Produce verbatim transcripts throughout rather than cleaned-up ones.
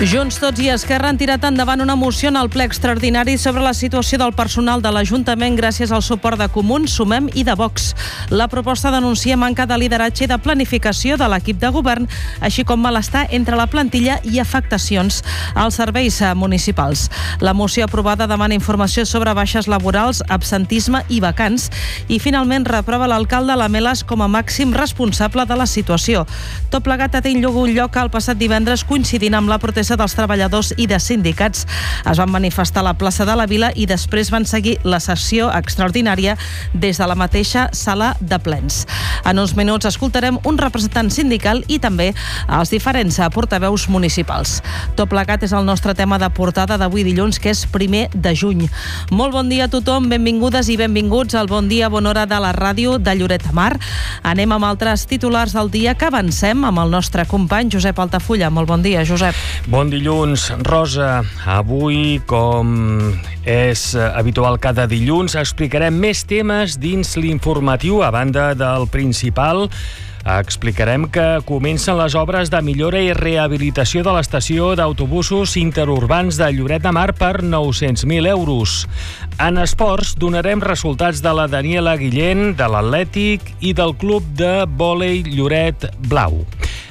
Junts Tots i Esquerra han tirat endavant una moció en el ple extraordinari sobre la situació del personal de l'Ajuntament gràcies al suport de Comuns, Sumem i de Vox. La proposta denuncia manca de lideratge i de planificació de l'equip de govern, així com malestar entre la plantilla i afectacions als serveis municipals. La moció aprovada demana informació sobre baixes laborals, absentisme i vacants i finalment reprova l'alcalde Lamelas com a màxim responsable de la situació. Tot plegat ha tingut lloc el passat divendres coincidint amb la protesta dels treballadors i de sindicats. Es van manifestar a la plaça de la Vila i després van seguir la sessió extraordinària des de la mateixa sala de plens. En uns minuts escoltarem un representant sindical i també els diferents portaveus municipals. Tot plegat és el nostre tema de portada d'avui dilluns, que és primer de juny. Molt bon dia a tothom, benvingudes i benvinguts al Bon Dia, Bona Hora de la ràdio de Lloret de Mar. Anem amb altres titulars del dia, que avancem amb el nostre company Josep Altafulla. Molt bon dia, Josep. Bon dilluns, Rosa. Avui, com és habitual cada dilluns, explicarem més temes dins l'informatiu. A banda del principal, explicarem que comencen les obres de millora i rehabilitació de l'estació d'autobusos interurbans de Lloret de Mar per nou-cents mil euros. En esports, donarem resultats de la Daniela Guillén, de l'Atlètic i del club de vòlei Lloret Blau.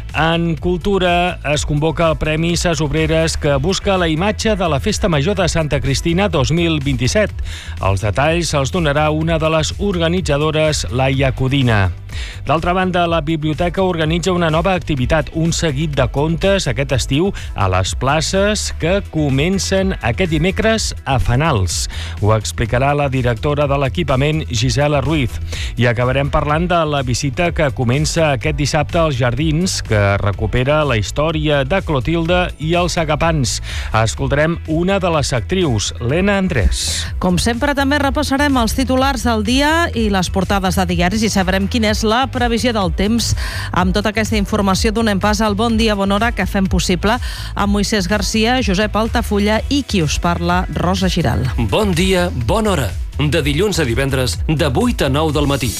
En cultura es convoca el Premi Ses Obreres, que busca la imatge de la Festa Major de Santa Cristina dos mil vint-i-set. Els detalls els donarà una de les organitzadores, Laia Codina. D'altra banda, la biblioteca organitza una nova activitat, un seguit de contes aquest estiu a les places, que comencen aquest dimecres a Fanals. Ho explicarà la directora de l'equipament, Gisela Ruiz. I acabarem parlant de la visita que comença aquest dissabte als Jardins, que recupera la història de Clotilde i els agapans. Escoltarem una de les actrius, Lena Andrés. Com sempre, també repassarem els titulars del dia i les portades de diaris i sabrem quina és la previsió del temps. Amb tota aquesta informació donem pas al Bon Dia, Bona Hora, que fem possible amb Moisés Garcia, Josep Altafulla i qui us parla, Rosa Giral. Bon dia, bona hora. De dilluns a divendres, de vuit a nou del matí.